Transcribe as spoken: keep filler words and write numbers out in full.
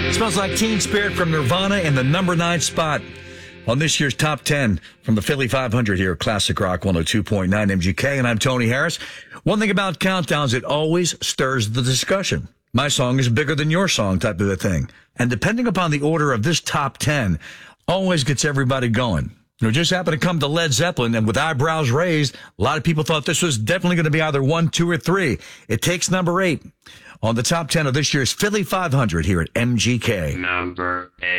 Smells Like Teen Spirit from Nirvana in the number nine spot on this year's top ten from the Philly five hundred here at Classic Rock one oh two point nine M G K. And I'm Tony Harris. One thing about countdowns, it always stirs the discussion. My song is bigger than your song type of a thing. And depending upon the order of this top ten, always gets everybody going. You know, just happened to come to Led Zeppelin, and with eyebrows raised, a lot of people thought this was definitely going to be either one, two, or three. It takes number eight on the top ten of this year's Philly five hundred here at M G K. Number eight.